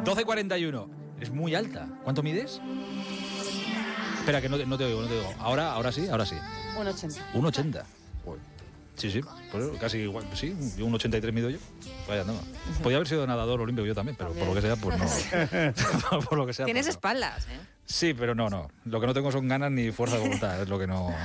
12:41. Es muy alta. ¿Cuánto mides? Espera, que no te oigo, no te oigo. Ahora sí. 1,80. 1,80. Sí, pues casi igual. Sí, yo 1,83 mido yo. Vaya, no. Podía haber sido nadador olímpico yo también, pero por lo que sea, pues no. Por lo que sea. Tienes pues no. espaldas, ¿eh? Sí, pero no. Lo que no tengo son ganas ni fuerza de voluntad, es lo que no.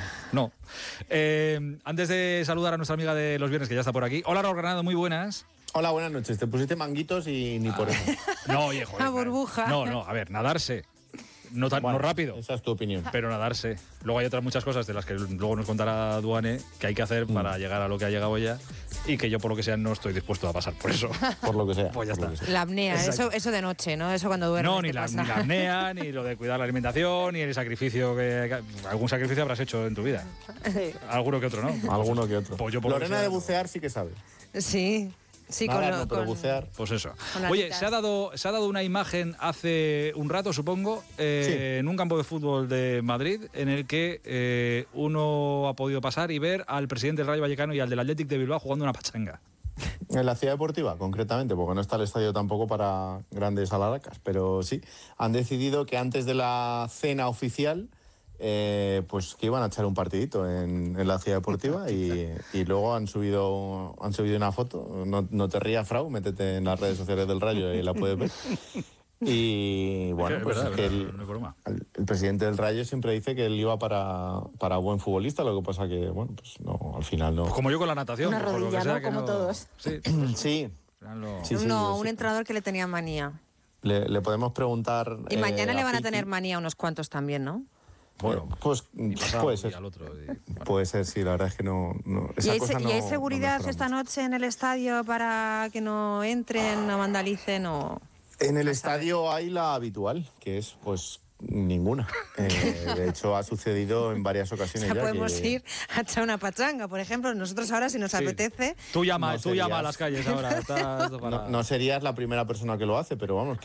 Antes de saludar a nuestra amiga de los viernes, que ya está por aquí. Hola, Raúl Granado, muy buenas. Hola, buenas noches. Te pusiste manguitos y ni por eso. No, oye, joder. Una burbuja. No, a ver, nadarse. No rápido. Esa es tu opinión. Pero nadarse. Luego hay otras muchas cosas de las que luego nos contará Duane que hay que hacer para llegar a lo que ha llegado ella y que yo por lo que sea no estoy dispuesto a pasar por eso. Por lo que sea. Pues ya está. La apnea, eso de noche, ¿no? Eso cuando duermes. No, ni la apnea, ni lo de cuidar la alimentación, ni el sacrificio algún sacrificio habrás hecho en tu vida. Alguno que otro, ¿no? Alguno que otro. Pues yo por lo que Lorena sea, de bucear sí que sabe. Sí. Sí, Nadar con no, pero bucear. Pues eso. Oye, se ha dado una imagen hace un rato, supongo, en un campo de fútbol de Madrid, en el que uno ha podido pasar y ver al presidente del Rayo Vallecano y al del Athletic de Bilbao jugando una pachanga. En la ciudad deportiva, concretamente, porque no está el estadio tampoco para grandes alaracas, pero sí, han decidido que antes de la cena oficial, pues que iban a echar un partidito en la ciudad deportiva y luego han subido una foto. No te rías, Frau, métete en las redes sociales del Rayo y la puedes ver. Y bueno, pues verdad, es que no es broma. el presidente del Rayo siempre dice que él iba para buen futbolista, lo que pasa que, bueno, pues no, al final no. Pues como yo con la natación. Una por lo que rodilla, sea ¿no? que Como todos. Sí. Sí. Sí, No, un entrenador que le tenía manía. Le podemos preguntar. Y mañana le van a Piti. tener manía unos cuantos también, ¿no? Bueno, pues y pasado, puede y ser. al otro. Bueno. Puede ser, sí, la verdad es que no. ¿Y hay seguridad esta noche en el estadio para que no entren, no vandalicen o...? En el estadio hay la habitual, que es, pues, ninguna. De hecho, ha sucedido en varias ocasiones. O sea, ya podemos que... ir a echar una pachanga, por ejemplo. Nosotros ahora, si nos apetece... Tú llama No a las calles ahora. No serías la primera persona que lo hace, pero vamos.